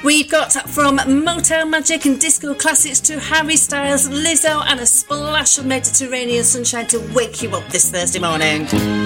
We've got from Motown Magic and disco classics to Harry Styles, Lizzo, and a splash of Mediterranean sunshine to wake you up this Thursday morning.